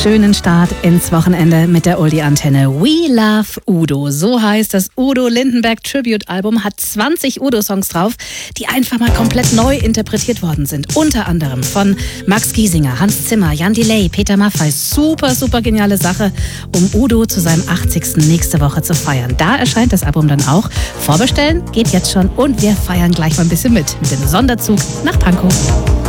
schönen Start ins Wochenende mit der Oldie-Antenne. We Love Udo. So heißt das Udo Lindenberg Tribute-Album. Hat 20 Udo-Songs drauf, die einfach mal komplett neu interpretiert worden sind. Unter anderem von Max Giesinger, Hans Zimmer, Jan Delay, Peter Maffay. Super, super geniale Sache, um Udo zu seinem 80. nächste Woche zu feiern. Da erscheint das Album dann auch. Vorbestellen geht jetzt schon und wir feiern gleich mal ein bisschen mit dem Sonderzug nach Pankow.